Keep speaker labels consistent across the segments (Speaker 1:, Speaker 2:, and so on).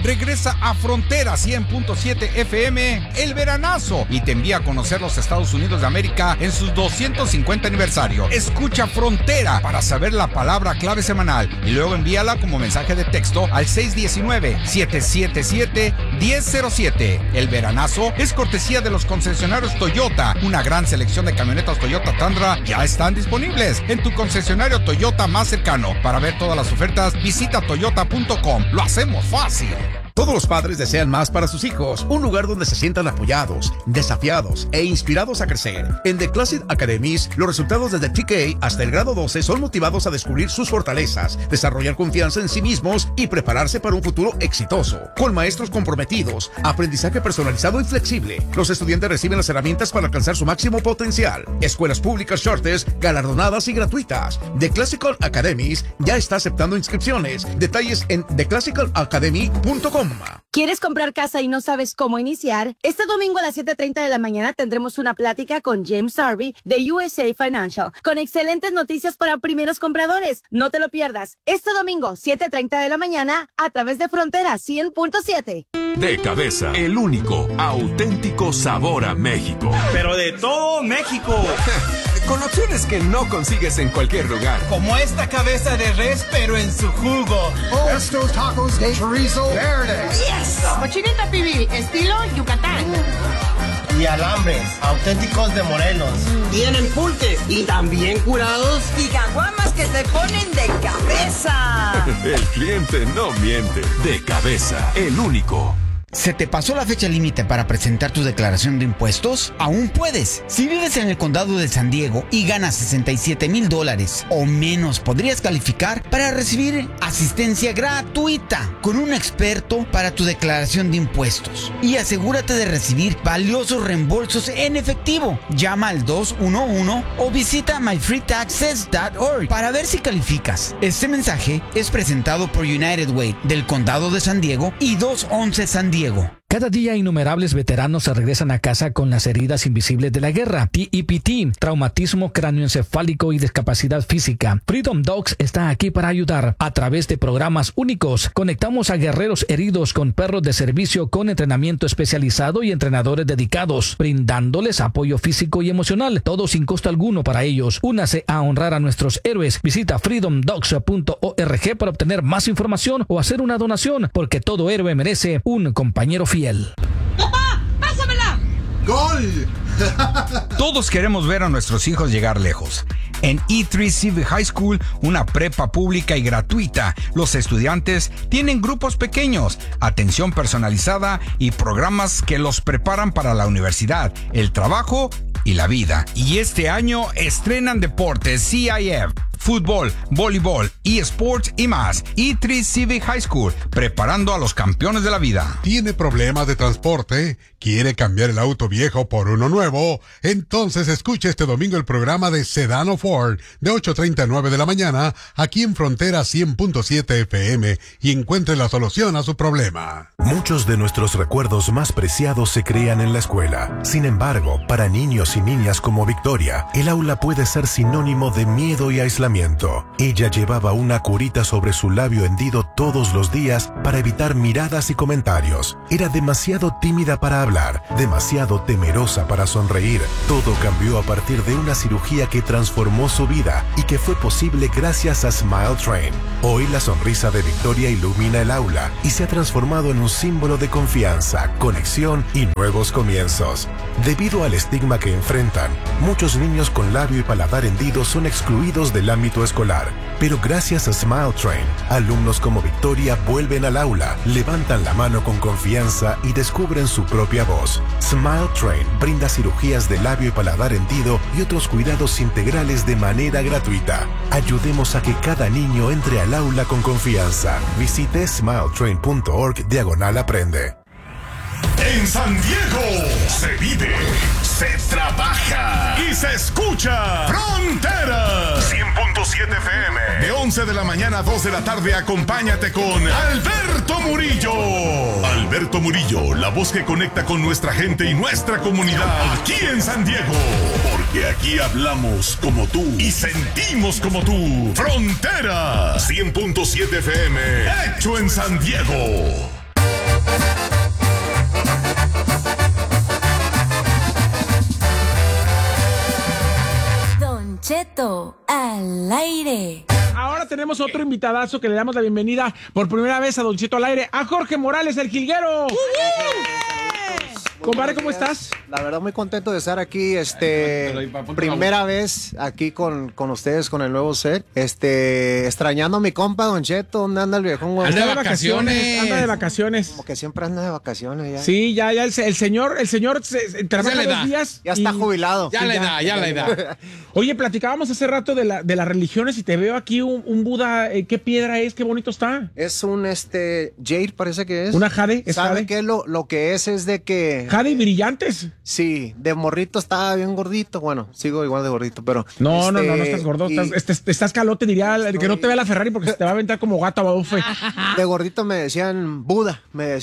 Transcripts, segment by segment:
Speaker 1: regresa a Frontera 100.7 FM el veranazo y te envía a conocer los Estados Unidos de América en sus 250 aniversario. Escucha Frontera para saber la palabra clave semanal y luego envíala como mensaje de texto al 619-777-1007. El veranazo es cortesía de los concesionarios Toyota. Una gran selección de camionetas Toyota Tundra ya están disponibles en tu concesionario Toyota más cercano. Para ver todas las ofertas, visita toyota.com. Lo hacemos fácil.
Speaker 2: Todos los padres desean más para sus hijos, un lugar donde se sientan apoyados, desafiados e inspirados a crecer. En The Classic Academies, los resultados desde TK hasta el grado 12 son motivados a descubrir sus fortalezas, desarrollar confianza en sí mismos y prepararse para un futuro exitoso. Con maestros comprometidos, aprendizaje personalizado y flexible, los estudiantes reciben las herramientas para alcanzar su máximo potencial. Escuelas públicas Charters, galardonadas y gratuitas. The Classical Academies ya está aceptando inscripciones. Detalles en theclassicalacademy.com.
Speaker 3: ¿Quieres comprar casa y no sabes cómo iniciar? Este domingo a las 7:30 de la mañana tendremos una plática con James Harvey de USA Financial, con excelentes noticias para primeros compradores. No te lo pierdas. Este domingo, 7:30 de la mañana, a través de Frontera 100.7.
Speaker 4: De Cabeza, el único, auténtico sabor a México.
Speaker 5: Pero de todo México.
Speaker 4: Con opciones que no consigues en cualquier lugar.
Speaker 5: Como esta cabeza de res, pero en su jugo.
Speaker 6: Estos tacos de chorizo verde.
Speaker 7: Yes. Cochinita pibil, estilo Yucatán.
Speaker 5: Y alambres, auténticos de Morelos.
Speaker 8: Tienen pulques y también curados.
Speaker 7: Y caguamas que te ponen de cabeza.
Speaker 4: El cliente no miente. De Cabeza, el único.
Speaker 9: ¿Se te pasó la fecha límite para presentar tu declaración de impuestos? Aún puedes. Si vives en el condado de San Diego y ganas $67,000 o menos, podrías calificar para recibir asistencia gratuita con un experto para tu declaración de impuestos. Y asegúrate de recibir valiosos reembolsos en efectivo. Llama al 211 o visita myfreetaxes.org para ver si calificas. Este mensaje es presentado por United Way del condado de San Diego y 211 San Diego.
Speaker 10: Cada día innumerables veteranos se regresan a casa con las heridas invisibles de la guerra, TEPT, traumatismo cráneoencefálico y discapacidad física. Freedom Dogs está aquí para ayudar. A través de programas únicos, conectamos a guerreros heridos con perros de servicio con entrenamiento especializado y entrenadores dedicados, brindándoles apoyo físico y emocional, todo sin costo alguno para ellos. Únase a honrar a nuestros héroes. Visita freedomdogs.org para obtener más información o hacer una donación, porque todo héroe merece un compañero fiel.
Speaker 7: ¡Papá! ¡Pásamela!
Speaker 6: ¡Gol!
Speaker 1: Todos queremos ver a nuestros hijos llegar lejos. En E3 Civic High School, una prepa pública y gratuita, los estudiantes tienen grupos pequeños, atención personalizada y programas que los preparan para la universidad, el trabajo y la vida. Y este año estrenan deportes CIF, fútbol, voleibol, eSports y más. E3 Civic High School, preparando a los campeones de la vida.
Speaker 11: ¿Tiene problemas de transporte? ¿Quiere cambiar el auto viejo por uno nuevo? Entonces escuche este domingo el programa de Sedano Ford de 8:30 a 9 de la mañana aquí en Frontera 100.7 FM y encuentre la solución a su problema.
Speaker 12: Muchos de nuestros recuerdos más preciados se crean en la escuela. Sin embargo, para niños y niñas como Victoria, el aula puede ser sinónimo de miedo y aislamiento. Ella llevaba una curita sobre su labio hendido todos los días para evitar miradas y comentarios. Era demasiado tímida para hablar, demasiado temerosa para sonreír. Todo cambió a partir de una cirugía que transformó su vida y que fue posible gracias a Smile Train. Hoy la sonrisa de Victoria ilumina el aula y se ha transformado en un símbolo de confianza, conexión y nuevos comienzos. Debido al estigma que enfrentan, muchos niños con labio y paladar hendidos son excluidos del ámbito escolar. Pero gracias a Smile Train, alumnos como Victoria vuelven al aula, levantan la mano con confianza y descubren su propia voz. Smile Train brinda cirugías de labio y paladar hendido y otros cuidados integrales de manera gratuita. Ayudemos a que cada niño entre al aula con confianza. Visite smiletrain.org/aprende.
Speaker 4: En San Diego se vive, se trabaja y se escucha Frontera 100.7 FM. De 11 de la mañana a 2 de la tarde, acompáñate con Alberto Murillo. Alberto Murillo, la voz que conecta con nuestra gente y nuestra comunidad aquí en San Diego. Porque aquí hablamos como tú y sentimos como tú. Frontera 100.7 FM, hecho en San Diego.
Speaker 13: Cheto al aire.
Speaker 14: Ahora tenemos otro invitadazo que le damos la bienvenida por primera vez a Don Cheto al aire, a Jorge Morales, el jilguero. Compadre, ¿cómo estás?
Speaker 15: La verdad muy contento de estar aquí, primera vez aquí con ustedes, con el nuevo set, extrañando a mi compa Don Cheto. ¿Dónde anda el viejón?
Speaker 14: Anda de vacaciones. Anda de vacaciones.
Speaker 15: Como que siempre anda de vacaciones ya.
Speaker 14: Sí, ya el señor trabaja 2 días.
Speaker 15: Ya está jubilado.
Speaker 14: Ya la edad. Oye, platicábamos hace rato de las religiones y te veo aquí un Buda. ¿Qué piedra es? Qué bonito está.
Speaker 15: Es un jade, parece que es.
Speaker 14: ¿Una jade?
Speaker 15: ¿Sabe qué? Lo que es de que...
Speaker 14: ¿Jade y brillantes?
Speaker 15: Sí, de morrito estaba bien gordito. Bueno, sigo igual de gordito, pero...
Speaker 14: No estás gordo. Estás calote, diría, que no te vea la Ferrari porque se te va a aventar como gato a babufe.
Speaker 15: De gordito me decían Buda.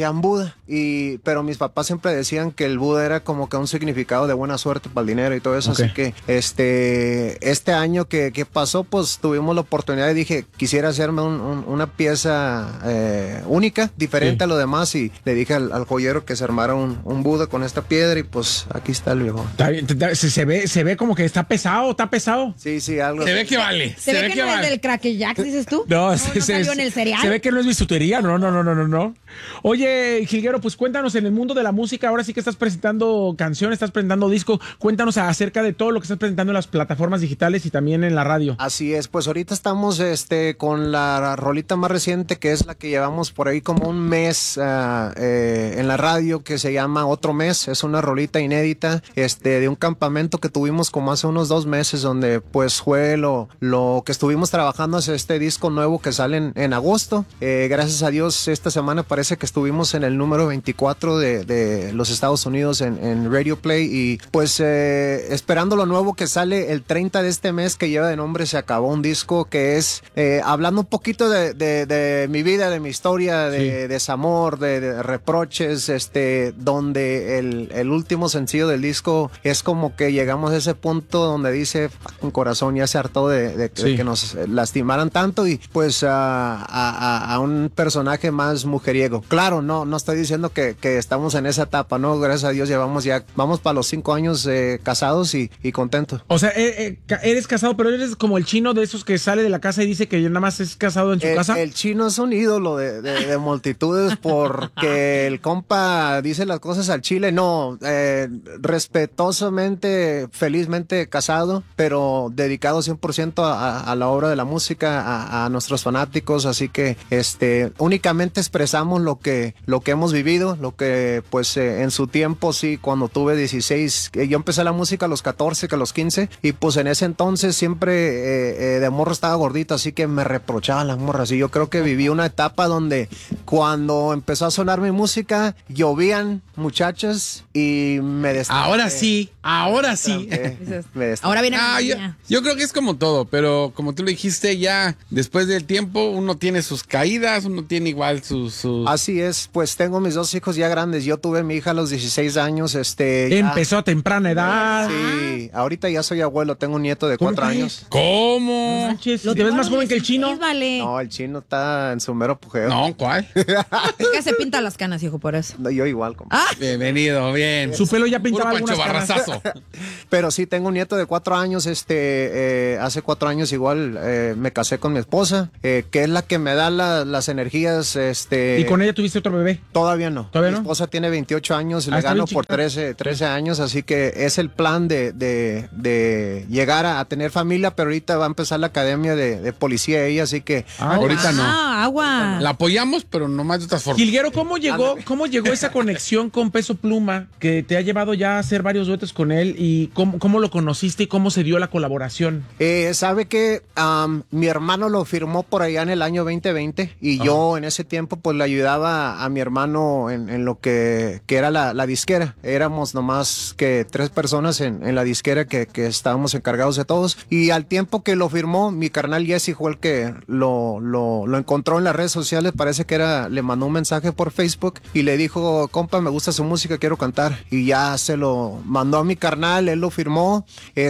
Speaker 15: Pero mis papás siempre decían que el Buda era como que un significado de buena suerte para el dinero y todo eso. Okay. Así que este año que pasó, pues tuvimos la oportunidad y dije, quisiera hacerme una pieza única, diferente a lo demás, y le dije al joyero que se armara un Buda con esta piedra y pues aquí está el viejo.
Speaker 14: Está bien, se ve como que está pesado.
Speaker 15: Sí, algo.
Speaker 14: Se ve que vale.
Speaker 16: Se ve que no es del Cracker Jack, dices tú.
Speaker 14: No,
Speaker 16: salió en el cereal.
Speaker 14: Se ve que no es bisutería, no. Oye, jilguero, pues cuéntanos, en el mundo de la música, ahora sí que estás presentando canciones, estás presentando disco, cuéntanos acerca de todo lo que estás presentando en las plataformas digitales y también en la radio.
Speaker 15: Así es, pues ahorita estamos con la rolita más reciente, que es la que llevamos por ahí como un mes en la radio, que se llama Otro Mes. Es una rolita inédita de un campamento que tuvimos como hace unos 2 meses, donde pues fue lo que estuvimos trabajando hacia este disco nuevo que sale en agosto. Gracias a Dios, esta semana parece que estuvimos en el número 24 de los Estados Unidos en Radio Play, y pues esperando lo nuevo que sale el 30 de este mes, que lleva de nombre Se Acabó, un disco que es hablando un poquito de mi vida, de mi historia, de desamor, de reproches, donde el último sencillo del disco es como que llegamos a ese punto donde dice, un corazón ya se hartó de que nos lastimaran tanto, y pues a un personaje más mujeriego. Claro, no estoy diciendo que estamos en esa etapa, ¿no? Gracias a Dios vamos para los 5 años casados y contentos.
Speaker 14: O sea, eres casado, pero eres como el chino de esos que sale de la casa y dice que nada más es casado en su casa.
Speaker 15: El chino es un ídolo de multitudes porque el compa dice las cosas al chile. No, respetuosamente, felizmente casado, pero dedicado 100% a la obra de la música, a nuestros fanáticos. Así que únicamente expresamos lo que hemos vivido, lo que pues en su tiempo, sí, cuando tuve 16, yo empecé la música a los 14, que a los 15, y pues en ese entonces siempre de morro estaba gordito, así que me reprochaban las morras, y yo creo que viví una etapa donde cuando empezó a sonar mi música, llovían muchachas y me destaqué.
Speaker 17: Ahora sí.
Speaker 16: Ahora viene
Speaker 17: yo creo que es como todo, pero como tú lo dijiste, ya después del tiempo uno tiene sus caídas, uno tiene igual sus...
Speaker 15: Así es, pues tengo mis 2 hijos ya grandes. Yo tuve mi hija a los 16 años.
Speaker 14: Empezó a temprana edad.
Speaker 15: Sí, ahorita ya soy abuelo, tengo un nieto de 4 años.
Speaker 17: ¿Cómo?
Speaker 14: Manches, ¿te ves más joven que el chino?
Speaker 15: No, el chino está en su mero pujeo.
Speaker 17: No, ¿cuál?
Speaker 16: Es que se pinta las canas, hijo, por eso.
Speaker 15: No, yo igual.
Speaker 17: Bienvenido, bien.
Speaker 14: Su pelo ya pintaba algunas canas.
Speaker 15: Pero sí, tengo un nieto de 4 años. Hace 4 años igual me casé con mi esposa, que es la que me da las energías.
Speaker 14: ¿Y con ella tuviste otro bebé?
Speaker 15: Todavía no.
Speaker 14: ¿Todavía
Speaker 15: mi esposa tiene 28 años y le gano por 13 años, así que es el plan de llegar a tener familia, pero ahorita va a empezar la academia de policía ella, así que
Speaker 17: ahorita no.
Speaker 16: Agua.
Speaker 17: La apoyamos, pero nomás de otras formas.
Speaker 14: Jilguero, ¿cómo llegó esa conexión con Peso Pluma, que te ha llevado ya a hacer varios duetos con él, y cómo lo conociste y cómo se dio la colaboración?
Speaker 15: Sabe que mi hermano lo firmó por allá en el año 2020 y yo en ese tiempo pues le ayudaba a mi hermano en lo que era la disquera. Éramos nomás que 3 personas en la disquera que estábamos encargados de todos, y al tiempo que lo firmó, mi carnal Jesse fue el que lo encontró en las redes sociales. Parece que era compa le mandó un mensaje por Facebook y le dijo, compa, me gusta su música, quiero cantar. Y ya se lo mandó a mi carnal, él lo firmó,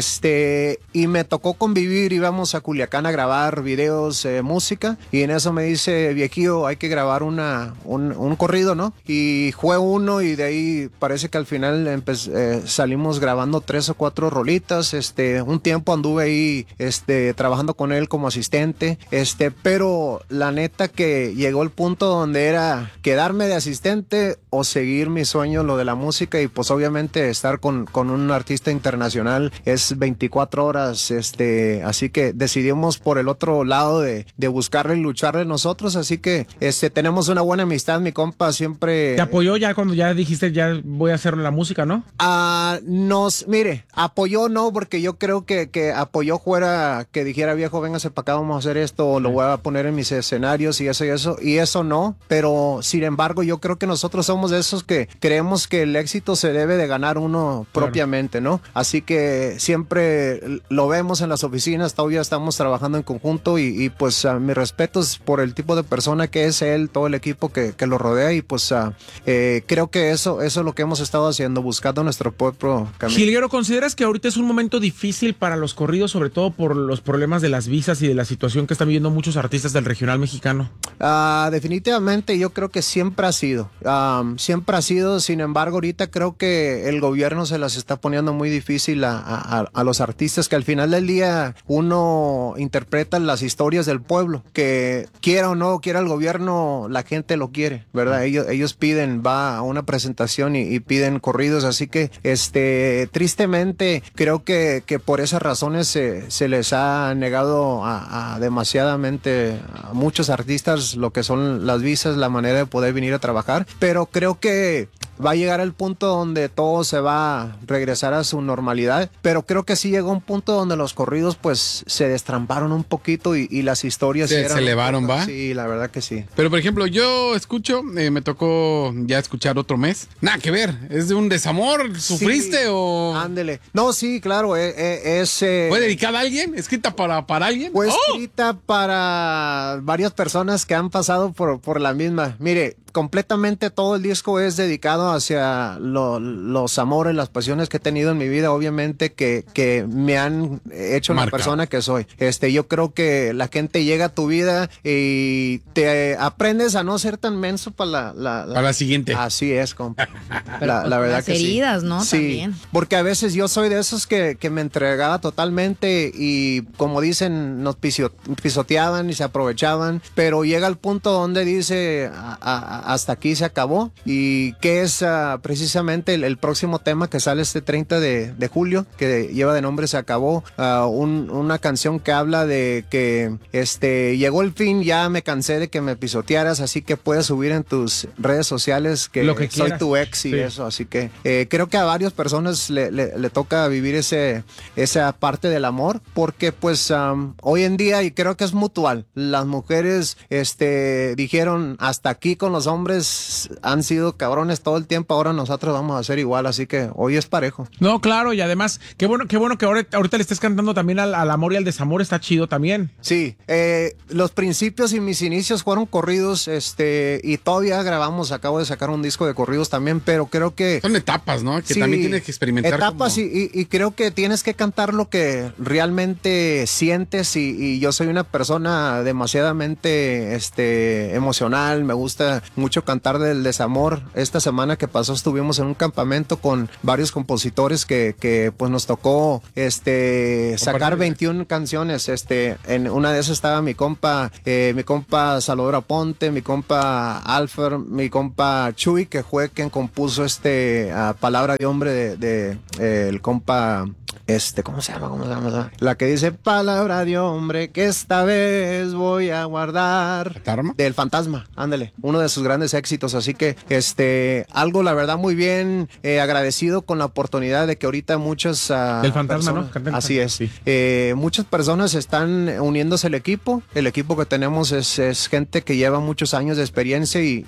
Speaker 15: y me tocó convivir, íbamos a Culiacán a grabar videos, música, y en eso me dice, viejillo, hay que grabar un corrido, ¿no? Y fue uno, y de ahí parece que al final salimos grabando 3 o 4 rolitas. Un tiempo anduve ahí trabajando con él como asistente, pero la neta que llegó el punto donde era quedarme de asistente o seguir mi sueño, lo de la música, y pues obviamente estar con un artista internacional es 24 horas, así que decidimos por el otro lado de buscarle y lucharle nosotros, así que tenemos una buena amistad, mi compa siempre...
Speaker 14: ¿Te apoyó ya cuando ya dijiste ya voy a hacer la música, no?
Speaker 15: Mire, apoyó no, porque yo creo que apoyó fuera que dijera, viejo, véngase para acá, vamos a hacer esto, o lo voy a poner en mis escenarios y eso no, pero sin embargo yo creo que nosotros somos de esos que creemos que el éxito se debe de ganar uno propiamente, ¿no? Así que siempre lo vemos en las oficinas, todavía estamos trabajando en conjunto y pues mis respetos por el tipo de persona que es él, todo el equipo que lo rodea, y pues creo que eso es lo que hemos estado haciendo, buscando nuestro propio camino.
Speaker 14: Jilguero, ¿consideras que ahorita es un momento difícil para los corridos, sobre todo por los problemas de las visas y de la situación que están viviendo muchos artistas del regional mexicano?
Speaker 15: Definitivamente yo creo que siempre ha sido, sin embargo ahorita creo que el gobierno se las está poniendo muy difícil a los artistas, que al final del día uno interpreta las historias del pueblo, que quiera o no quiera el gobierno, la gente lo quiere, ¿verdad? Ellos piden, va a una presentación y piden corridos, así que tristemente creo que por esas razones se les ha negado a demasiadamente a muchos artistas lo que son las visas, la manera de poder venir a trabajar, pero creo que va a llegar el punto donde todo se va a regresar a su normalidad, pero creo que sí llegó un punto donde los corridos pues se destramparon un poquito y las historias
Speaker 17: se elevaron, ¿va?
Speaker 15: Sí, la verdad que sí.
Speaker 17: Pero por ejemplo, yo escucho, me tocó ya escuchar Otro Mes, nada que ver, es de un desamor, ¿sufriste o...?
Speaker 15: Ándele, no, sí, claro,
Speaker 17: ¿Fue dedicada a alguien? ¿Escrita para alguien?
Speaker 15: Fue escrita para varias personas que han pasado por la misma, mire, completamente todo el disco es dedicado hacia los amores, las pasiones que he tenido en mi vida, obviamente que me han hecho la persona que soy. Yo creo que la gente llega a tu vida y te aprendes a no ser tan menso para
Speaker 17: la siguiente.
Speaker 15: Así es, compa.
Speaker 16: Pero
Speaker 15: la verdad
Speaker 16: las
Speaker 15: que
Speaker 16: heridas,
Speaker 15: sí.
Speaker 16: ¿no?
Speaker 15: Sí,
Speaker 16: También.
Speaker 15: porque a veces yo soy de esos que me entregaba totalmente y como dicen, nos pisoteaban y se aprovechaban, pero llega el punto donde dice hasta aquí se acabó, y que es precisamente el próximo tema que sale este 30 de julio, que lleva de nombre Se Acabó, una canción que habla de que llegó el fin, ya me cansé de que me pisotearas, así que puedes subir en tus redes sociales que
Speaker 14: lo que
Speaker 15: soy
Speaker 14: quieras.
Speaker 15: tu ex y eso, así que creo que a varias personas le toca vivir esa parte del amor, porque pues hoy en día, y creo que es mutual, las mujeres dijeron hasta aquí con los hombres, han sido cabrones todo el tiempo, ahora nosotros vamos a ser igual, así que hoy es parejo.
Speaker 14: No, claro, y además, qué bueno que ahorita le estés cantando también al amor y al desamor, está chido también.
Speaker 15: Sí, los principios y mis inicios fueron corridos, y todavía grabamos, acabo de sacar un disco de corridos también, pero creo que...
Speaker 17: Son etapas, ¿no? Que
Speaker 15: sí,
Speaker 17: también tienes que experimentar.
Speaker 15: Etapas y creo que tienes que cantar lo que realmente sientes, y yo soy una persona demasiadamente emocional, me gusta mucho cantar del desamor. Esta semana que pasó estuvimos en un campamento con varios compositores que pues nos tocó sacar 21 canciones. En una de esas estaba mi compa Salvador Aponte, mi compa Alfer, mi compa Chuy, que fue quien compuso Palabra de Hombre de el compa ¿cómo se llama? La que dice Palabra de Hombre que esta vez voy a guardar.
Speaker 17: ¿Fantasma?
Speaker 15: Del Fantasma, ándale, uno de sus grandes éxitos, así que algo la verdad muy bien, agradecido con la oportunidad de que ahorita muchas
Speaker 14: del Fantasma,
Speaker 15: personas,
Speaker 14: ¿no?
Speaker 15: Así es, sí. Muchas personas están uniéndose al equipo. El equipo que tenemos es gente que lleva muchos años de experiencia y